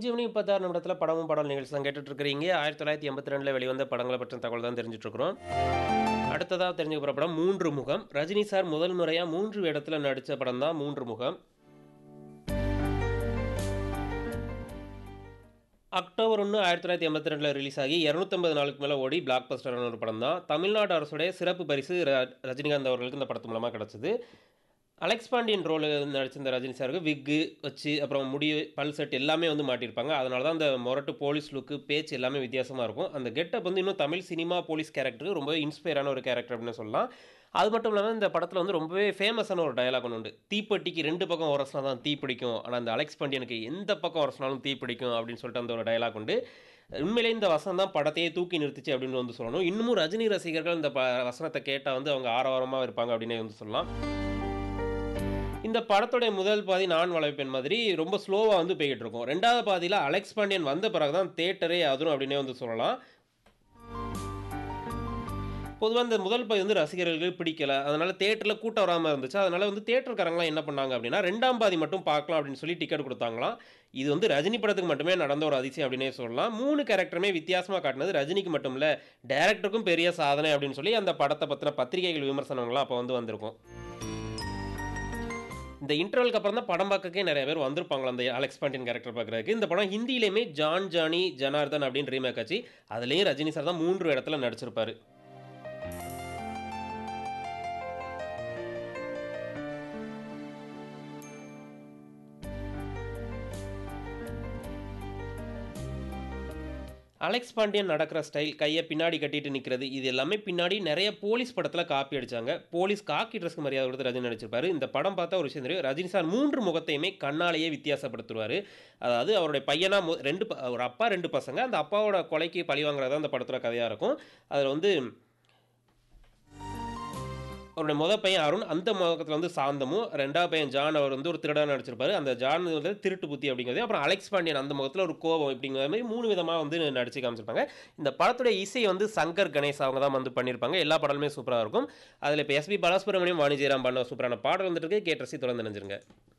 5 மணி 36 நிமிடத்துல படமும் பாடல் நிகழ்ச்சி தான் கேட்டுட்டு இருக்கிறீங்க. 1982ல வெளிவந்த படங்கள பற்றின தகவல் தான் தெரிஞ்சுட்டு இருக்கிறோம். அடுத்ததா தெரிஞ்சுக்க போற படம் 3 முகம். ரஜினி சார் முதல் முறையா 3 வேடத்துல நடிச்ச படம் தான் 3 முகம். அக்டோபர் 1, 1982ல ரிலீஸ் ஆகி 250 நாளுக்கு மேல ஓடி பிளாக் பஸ்டரான ஒரு படம் தான். தமிழ்நாடு அரசுடைய சிறப்பு பரிசு ரஜினிகாந்த் அவர்களுக்கு இந்த படத்து மூலமா கிடைச்சது. அலெக்ஸ் பாண்டியன் ரோல் நடிச்சிருந்த ரஜினி சாருக்கு விக்கு வச்சு அப்புறம் முடி பல் செட் எல்லாமே வந்து மாட்டியிருப்பாங்க. அதனால தான் அந்த மொரட்டு போலீஸ் லுக்கு பேச்சு எல்லாமே வித்தியாசமாக இருக்கும். அந்த கெட்டப் வந்து இன்னும் தமிழ் சினிமா போலீஸ் கேரக்டருக்கு ரொம்பவே இன்ஸ்பயரான ஒரு கேரக்டர் அப்படின்னு சொல்லலாம். அது மட்டும் இல்லாமல் இந்த படத்தில் வந்து ரொம்பவே ஃபேமஸான ஒரு டயலாக் ஒன்று உண்டு. தீப்பெட்டிக்கு 2 பக்கம் உரசினா தான் தீ பிடிக்கும், ஆனால் அந்த அலெக்ஸ் பாண்டியனுக்கு எந்த பக்கம் உரசினாலும் தீ பிடிக்கும் அப்படின்னு சொல்லிட்டு அந்த ஒரு டயலாக் உண்டு. உண்மையிலே இந்த வசனம் தான் படத்தையே தூக்கி நிறுத்துச்சு அப்படின்னு வந்து சொல்லணும். இன்னமும் ரஜினி ரசிகர்கள் இந்த வசனத்தை கேட்டால் வந்து அவங்க ஆரவாரமாக இருப்பாங்க அப்படின்னே வந்து சொல்லலாம். இந்த படத்துடைய முதல் பாதி நான் வளைப்பேன் மாதிரி ரொம்ப ஸ்லோவா வந்து போய்கிட்டு இருக்கும். 2வது பாதியில அலெக்ஸ் பாண்டியன் வந்த பிறகு தான் தியேட்டரே அதிரும் அப்படின்னே வந்து சொல்லலாம். பொதுவா இந்த முதல் பாதி வந்து ரசிகர்களுக்கு பிடிக்கல. அதனால தியேட்டர்ல கூட்டம் வராம இருந்துச்சு. அதனால வந்து தியேட்டர்காரங்கலாம் என்ன பண்ணாங்க அப்படின்னா 2ஆம் பாதி மட்டும் பார்க்கலாம் அப்படின்னு சொல்லி டிக்கெட் குடுத்தாங்களாம். இது வந்து ரஜினி படத்துக்கு மட்டுமே நடந்த ஒரு அதிசயம் அப்படின்னே சொல்லலாம். 3 கேரக்டருமே வித்தியாசமா காட்டுனது ரஜினிக்கு மட்டும் இல்ல, டைரக்டருக்கும் பெரிய சாதனை அப்படின்னு சொல்லி அந்த படத்த பத்தின பத்திரிகைகள் விமர்சனங்கள்லாம் அப்ப வந்து வந்திருக்கும். இந்த இன்டர்வலுக்கு அப்புறம் தான் படம் பார்க்கறதுக்கே நிறைய பேர் வந்திருப்பாங்களாம் அந்த அலெக்ஸ் பாண்டியன் கேரக்டர் பார்க்கறதுக்கு. இந்த படம் ஹிந்தியிலேயுமே ஜான் ஜானி ஜனார்தன் அப்படின்னு ரீமேக் ஆச்சு. அதுலயும் ரஜினி சார் தான் 3 இடத்துல நடிச்சிருப்பாரு. அலெக்ஸ் பாண்டியன் நடக்கிற ஸ்டைல், கையை பின்னாடி கட்டிட்டு நிற்கிறது, இது எல்லாமே பின்னாடி நிறைய போலீஸ் படத்தில் காப்பி அடிச்சாங்க. போலீஸ் காக்கி ட்ரெஸ்க்கு மரியாதை கொடுத்து ரஜினி நடிச்சிருப்பாரு. இந்த படம் பார்த்தா ஒரு விஷயம் தெரியும். ரஜினி சார் 3 முகத்தையுமே கண்ணாலேயே வித்தியாசப்படுத்துவார். அதாவது அவருடைய பையனா ஒரு அப்பா 2 பசங்க. அந்த அப்பாவோட கொலைக்கு பழி வாங்குறது தான் அந்த படத்தோட கதையாக இருக்கும். அதில் வந்து அவருடைய பையன் அருண், அந்த முகத்தில் வந்து சாந்தமும், 2வது பையன் ஜான் அவர் வந்து ஒரு திருடனா நடிச்சிருப்பாரு. அந்த ஜான் வந்து திருட்டு புத்தி அப்படிங்கிறது, அப்புறம் அலெக்ஸ் பாண்டியன் அந்த முகத்தில் ஒரு கோபம் இப்படிங்கிற மாதிரி 3 விதமாக வந்து நடிச்சு காமிச்சிருப்பாங்க. இந்த படத்துடைய இசை வந்து சங்கர் கணேஷ் அவங்க தான் வந்து பண்ணியிருப்பாங்க. எல்லா பாடலுமே சூப்பராக இருக்கும். அதில் இப்போ எஸ்பி பாலசுப்ரமணியம், வாணி ஜெயராம் பண்ண சூப்பரான பாடல் வந்துட்டு இருக்கு. கேட்டு ரசி தொடர்ந்து நினைஞ்சிருங்க.